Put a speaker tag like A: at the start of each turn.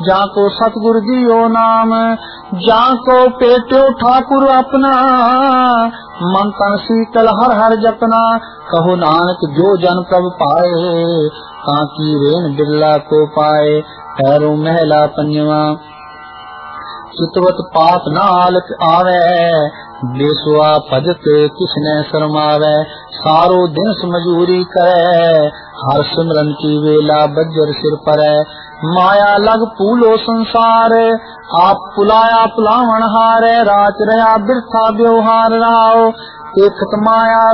A: जाको सतगुर दियो नाम, जाको पेट्यो ठाकुर अपना, मन तन शीतल हर हर जपना। कहो नानक जो जन प्रभ पाए, काकी रेन बिरला को पाए। पैरों महला पंजवा, चितवत पाप न आलक आवे, बेसुआ भजत किसने शरमावे। सारो दिन मजूरी करे, हर सिमरन की वेला बज्जर सिर पर। माया लग पूलो संसार, आप पुलाया पुलावन हारे। रात रहा बिरथा व्यवहार राव, देखत माया